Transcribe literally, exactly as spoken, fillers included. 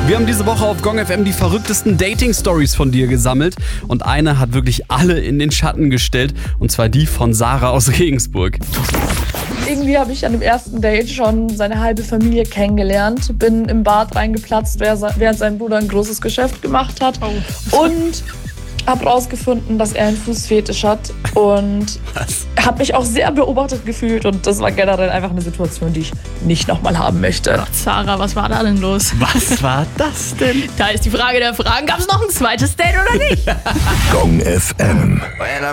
Wir haben diese Woche auf Gong F M die verrücktesten Dating-Stories von dir gesammelt. Und eine hat wirklich alle in den Schatten gestellt. Und zwar die von Sarah aus Regensburg. Irgendwie habe ich an dem ersten Date schon seine halbe Familie kennengelernt. Bin im Bad reingeplatzt, während sein Bruder ein großes Geschäft gemacht hat. Oh. Und habe rausgefunden, dass er einen Fußfetisch hat. Und habe mich auch sehr beobachtet gefühlt. Und das war generell einfach eine Situation, die ich nicht nochmal haben möchte. Sarah, was war da denn los? Was war das denn? Da ist die Frage der Fragen. Gab es noch ein zweites Date oder nicht? Gong F M.